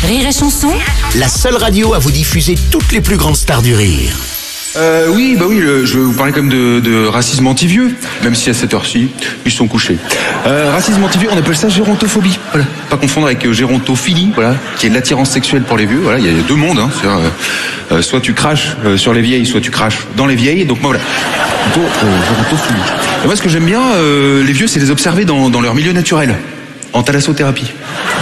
Rire et chanson, La seule radio à vous diffuser toutes les plus grandes stars du rire. Oui, je vais vous parler quand même de racisme anti-vieux, même si à cette heure-ci, ils sont couchés. Racisme anti-vieux, on appelle ça gérontophobie. Voilà. Pas confondre avec gérontophilie, voilà, qui est de l'attirance sexuelle pour les vieux. Voilà, il y a deux mondes. Hein, soit tu craches sur les vieilles, soit tu craches dans les vieilles. Donc moi, voilà, plutôt gérontophilie. Et moi, ce que j'aime bien, les vieux, c'est les observer dans leur milieu naturel, en thalassothérapie.